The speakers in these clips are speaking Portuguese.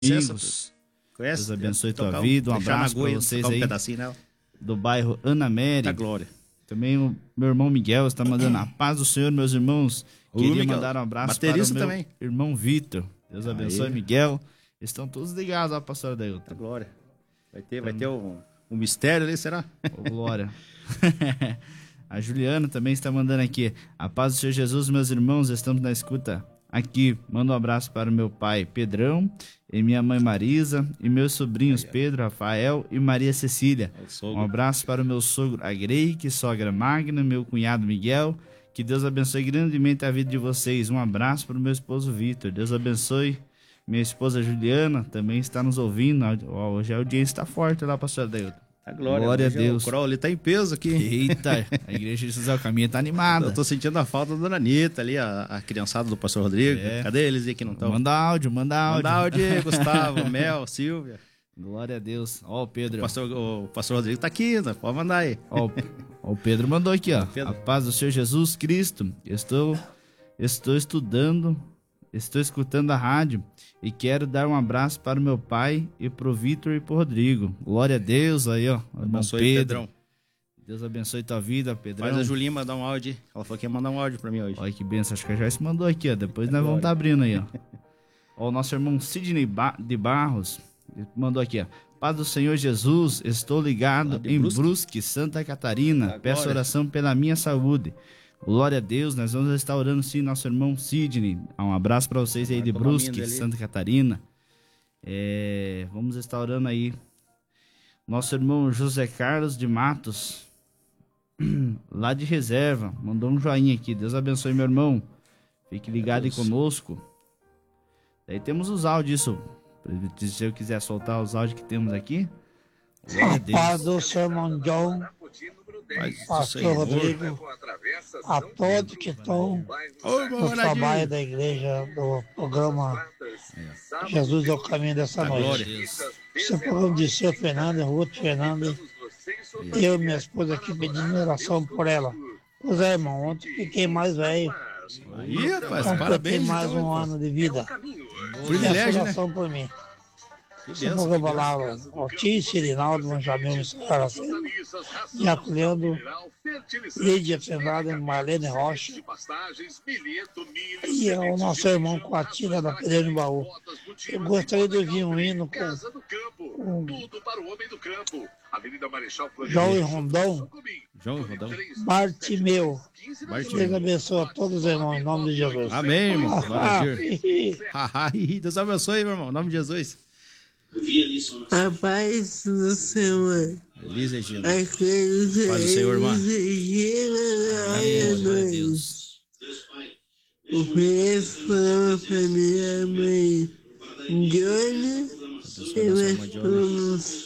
amigos. Conhece? Deus abençoe tua vida. Um abraço para vocês aí do bairro Ana Mary. Da Glória. Também o meu irmão Miguel está mandando a paz do Senhor, meus irmãos. Queria mandar um abraço para o meu irmão Vitor. Deus abençoe, Miguel. Estão todos ligados, ó, pastor Adailton. Da Glória. Vai ter um mistério ali, será? Ô, Glória. A Juliana também está mandando aqui. A paz do Senhor Jesus, meus irmãos, estamos na escuta aqui. Manda um abraço para o meu pai Pedrão e minha mãe Marisa e meus sobrinhos Pedro, Rafael e Maria Cecília. Um abraço para o meu sogro Agreique, sogra Magna, meu cunhado Miguel. Que Deus abençoe grandemente a vida de vocês. Um abraço para o meu esposo Vitor. Deus abençoe. Minha esposa Juliana também está nos ouvindo. Hoje a audiência está forte lá, pastor Adailton. Glória a Deus. O Crol ali tá em peso aqui. Eita, a igreja de Jesus Caminho tá animada. Eu tô sentindo a falta da dona Anitta ali, a criançada do pastor Rodrigo. Cadê eles aí que não estão? Manda áudio. Manda áudio, Gustavo, Mel, Silvia. Glória a Deus. Ó, o Pedro. O pastor Rodrigo tá aqui, né? Pode mandar aí. Ó, o Pedro mandou aqui, ó. A paz do Senhor Jesus Cristo. Estou estudando, estou escutando a rádio e quero dar um abraço para o meu pai e pro Vitor e pro Rodrigo. Glória a Deus aí, ó. Abençoe, Pedrão. Deus abençoe tua vida, Pedrão. Faz a Julinha mandar um áudio. Ela falou que ia mandar um áudio pra mim hoje. Olha que benção, acho que já se mandou aqui, ó. Depois nós vamos estar abrindo aí, ó. Ó, o nosso irmão Sidney de Barros mandou aqui, ó. Paz do Senhor Jesus, estou ligado em Brusque, Santa Catarina. Peço oração pela minha saúde. Glória a Deus, nós vamos estar orando sim, nosso irmão Sidney. Um abraço para vocês aí de Brusque, Santa Catarina. Vamos estar orando aí. Nosso irmão José Carlos de Matos, lá de Reserva, mandou um joinha aqui. Deus abençoe, meu irmão. Fique ligado aí conosco. Daí temos os áudios, se eu quiser soltar os áudios que temos aqui. A paz do seu irmão John, pastor Rodrigo, a todos que estão no trabalho da igreja, do programa Jesus é o Caminho dessa noite. Esse programa de seu Fernando, Ruth Fernanda, eu e minha esposa aqui pedindo oração por ela. Pois é, irmão, ontem fiquei mais velho. Aí, rapaz, parabéns. Mais um ano de vida. Privilégio, oração por mim. Você programa lá, Ortiz, Sirinaldo, Benjamin, Saraceno, Jaculeando, Lídia Fernanda, Marlene Rocha e o nosso irmão Coatina da Pereira de Baú. Eu gostaria de ouvir um hino com João e Rondão. Bartimeu. Deus abençoe a todos, irmãos, em nome de Jesus. Amém, irmão. Deus abençoe, meu irmão, em nome de Jesus. A paz do Senhor. Elisa Regina. Paz do Senhor, irmã. Glória a Deus. Ofereço para minha mãe Joana e meus planos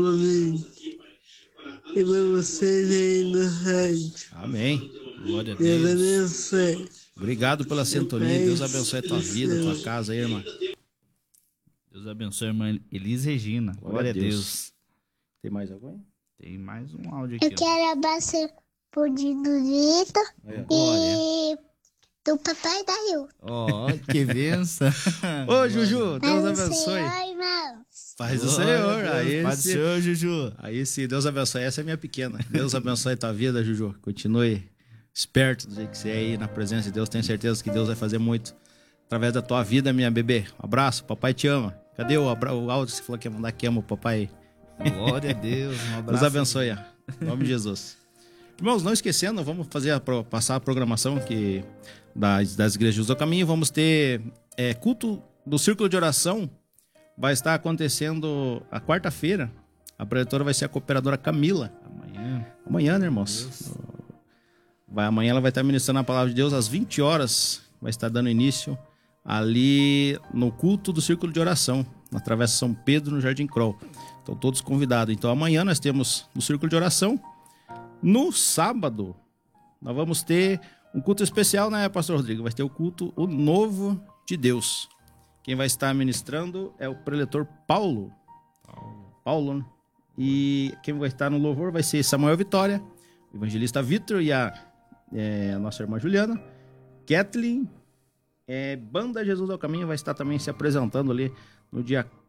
e para vocês aí no rádio. Amém. Glória a Deus Deus. abençoe. Obrigado pela sintonia. Deus abençoe a tua vida, a tua casa aí, irmã. Deus abençoe a irmã Elis Regina. Glória a Deus. Tem mais alguém? Tem mais um áudio aqui. Eu quero abraçar por Dinurito e do papai Daio. Ó, que benção. Ô, Juju, Deus abençoe. Paz do Senhor. Paz do Senhor, Juju. Aí sim, Deus abençoe. Essa é minha pequena. Deus abençoe a tua vida, Juju. Continue esperto do jeito que você é aí na presença de Deus. Tenho certeza que Deus vai fazer muito através da tua vida, minha bebê. Um abraço, papai te ama. Cadê o áudio que você falou que ia mandar que ama o papai? Glória a Deus, um abraço. Deus abençoe, em nome de Jesus. Irmãos, não esquecendo, vamos passar a programação das igrejas do caminho. Vamos ter culto do Círculo de Oração. Vai estar acontecendo a quarta-feira. A preletora vai ser a cooperadora Camila. Amanhã, né, irmãos? Amanhã ela vai estar ministrando a palavra de Deus às 20 horas. Vai estar dando início ali no culto do Círculo de Oração, na Travessa São Pedro, no Jardim Crol. Estão todos convidados. Então amanhã nós temos no Círculo de Oração. No sábado, nós vamos ter um culto especial, né, pastor Rodrigo? Vai ter o culto O Novo de Deus. Quem vai estar ministrando é o preletor Paulo. Paulo, né? E quem vai estar no louvor vai ser Samuel Vitória, o evangelista Vitor e a nossa irmã Juliana. Kathleen, Banda Jesus ao Caminho vai estar também se apresentando ali no dia